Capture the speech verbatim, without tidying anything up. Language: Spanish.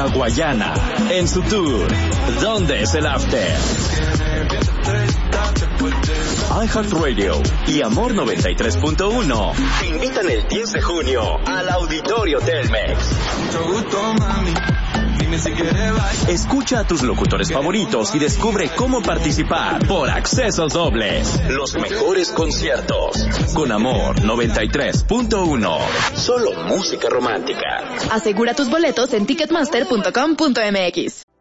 La Guayana, en su tour ¿Dónde es el After? iHeartRadio y Amor noventa y tres punto uno te invitan el diez de junio al Auditorio Telmex. Escucha a tus locutores favoritos y descubre cómo participar por accesos dobles. Los mejores conciertos con Amor noventa y tres punto uno. Solo música romántica. Asegura tus boletos en ticketmaster punto com punto m x.